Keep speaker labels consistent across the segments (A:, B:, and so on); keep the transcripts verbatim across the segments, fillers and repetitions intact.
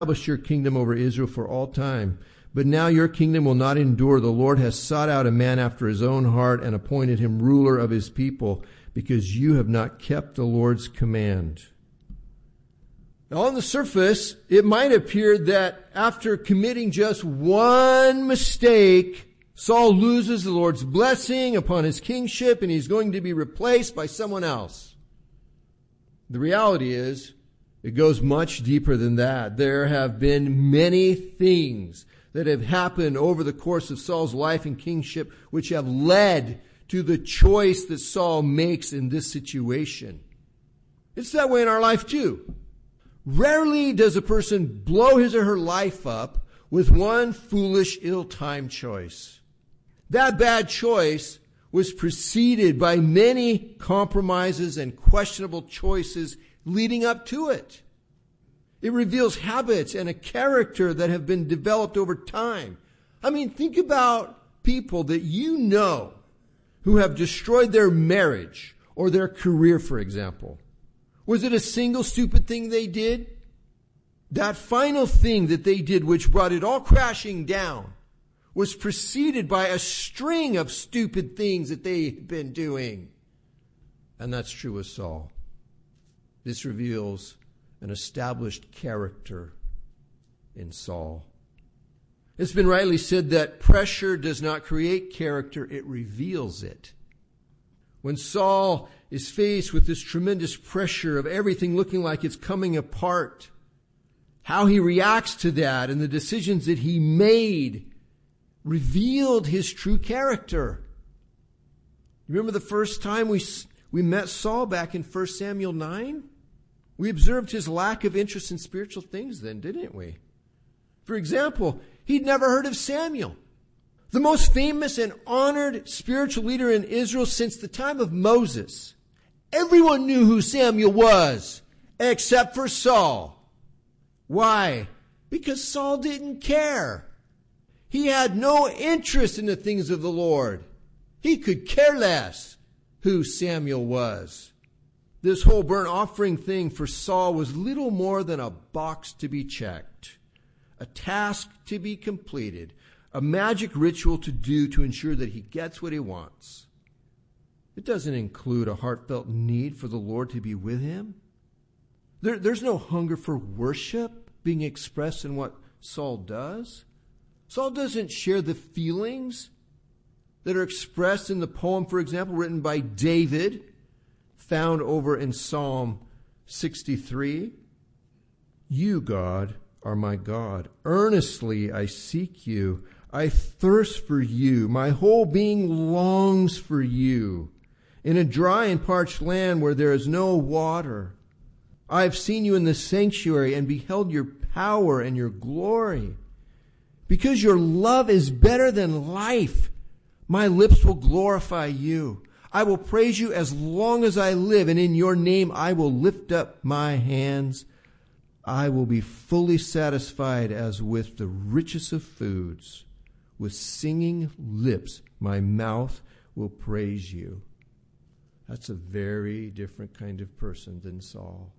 A: Establish your kingdom over Israel for all time. But now your kingdom will not endure. The Lord has sought out a man after his own heart and appointed him ruler of his people, because you have not kept the Lord's command. Now, on the surface, it might appear that after committing just one mistake, Saul loses the Lord's blessing upon his kingship and he's going to be replaced by someone else. The reality is, it goes much deeper than that. There have been many things that have happened over the course of Saul's life and kingship which have led to the choice that Saul makes in this situation. It's that way in our life too. Rarely does a person blow his or her life up with one foolish, ill-timed choice. That bad choice was preceded by many compromises and questionable choices leading up to it. It reveals habits and a character that have been developed over time. I mean, think about people that you know who have destroyed their marriage or their career, for example. Was it a single stupid thing they did? That final thing that they did, which brought it all crashing down, was preceded by a string of stupid things that they had been doing. And that's true with Saul. This reveals an established character in Saul. It's been rightly said that pressure does not create character, it reveals it. When Saul is faced with this tremendous pressure of everything looking like it's coming apart, how he reacts to that and the decisions that he made revealed his true character. Remember the first time we we met Saul back in First Samuel nine? We observed his lack of interest in spiritual things then, didn't we? For example, he'd never heard of Samuel, the most famous and honored spiritual leader in Israel since the time of Moses. Everyone knew who Samuel was, except for Saul. Why? Because Saul didn't care. He had no interest in the things of the Lord. He could care less who Samuel was. This whole burnt offering thing for Saul was little more than a box to be checked, a task to be completed, a magic ritual to do to ensure that he gets what he wants. It doesn't include a heartfelt need for the Lord to be with him. There, there's no hunger for worship being expressed in what Saul does. Saul doesn't share the feelings that are expressed in the poem, for example, written by David, found over in Psalm sixty-three. You, God, are my God. Earnestly I seek you. I thirst for you. My whole being longs for you. In a dry and parched land where there is no water. I have seen you in the sanctuary and beheld your power and your glory. Because your love is better than life, my lips will glorify you. I will praise you as long as I live, and in your name I will lift up my hands. I will be fully satisfied as with the richest of foods. With singing lips, my mouth will praise you. That's a very different kind of person than Saul.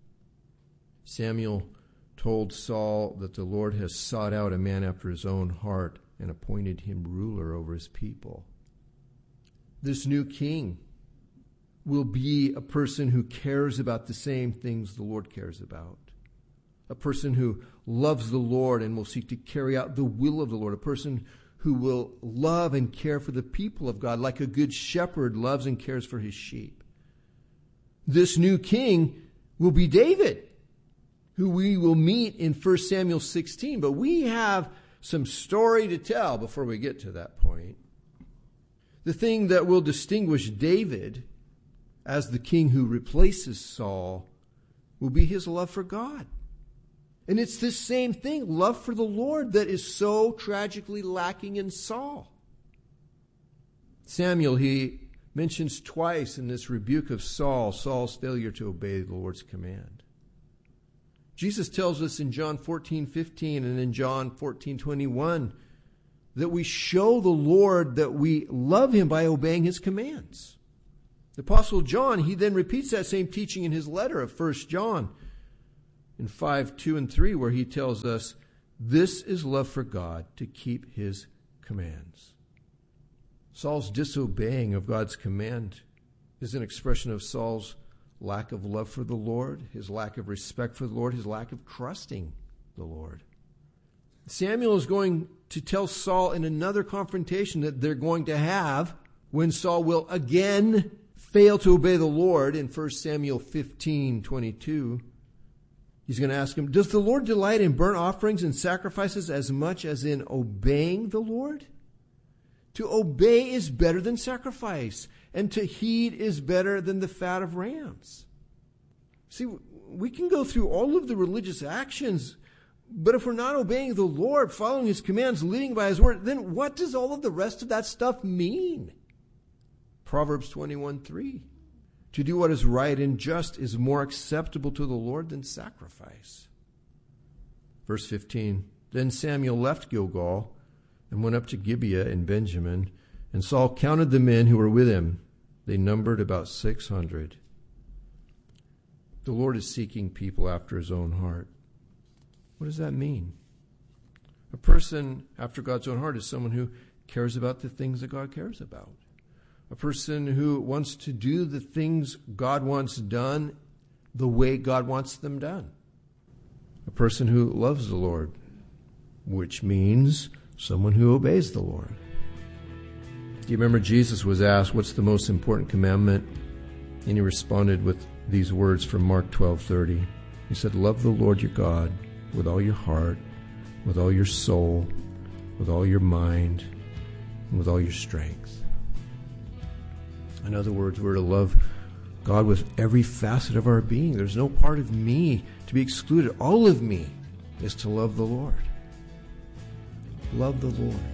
A: Samuel told Saul that the Lord has sought out a man after his own heart and appointed him ruler over his people. This new king will be a person who cares about the same things the Lord cares about. A person who loves the Lord and will seek to carry out the will of the Lord. A person who will love and care for the people of God like a good shepherd loves and cares for his sheep. This new king will be David, who we will meet in First Samuel sixteen. But we have some story to tell before we get to that point. The thing that will distinguish David as the king who replaces Saul will be his love for God. And it's this same thing, love for the Lord, that is so tragically lacking in Saul. Samuel, he mentions twice in this rebuke of Saul, Saul's failure to obey the Lord's command. Jesus tells us in John fourteen fifteen and in John fourteen twenty-one that we show the Lord that we love him by obeying his commands. The Apostle John, he then repeats that same teaching in his letter of First John. in five, two and three, where he tells us, this is love for God, to keep his commands. Saul's disobeying of God's command is an expression of Saul's lack of love for the Lord, his lack of respect for the Lord, his lack of trusting the Lord. Samuel is going to tell Saul in another confrontation that they're going to have when Saul will again fail to obey the Lord in First Samuel fifteen twenty-two. He's going to ask him, does the Lord delight in burnt offerings and sacrifices as much as in obeying the Lord? To obey is better than sacrifice, and to heed is better than the fat of rams. See, we can go through all of the religious actions, but if we're not obeying the Lord, following his commands, living by his word, then what does all of the rest of that stuff mean? Proverbs twenty-one three. To do what is right and just is more acceptable to the Lord than sacrifice. Verse fifteen. Then Samuel left Gilgal and went up to Gibeah in Benjamin, and Saul counted the men who were with him. They numbered about six hundred. The Lord is seeking people after his own heart. What does that mean? A person after God's own heart is someone who cares about the things that God cares about. A person who wants to do the things God wants done the way God wants them done. A person who loves the Lord, which means someone who obeys the Lord. Do you remember Jesus was asked, what's the most important commandment? And he responded with these words from Mark twelve thirty. He said, love the Lord your God with all your heart, with all your soul, with all your mind, and with all your strength. In other words, we're to love God with every facet of our being. There's no part of me to be excluded. All of me is to love the Lord. Love the Lord.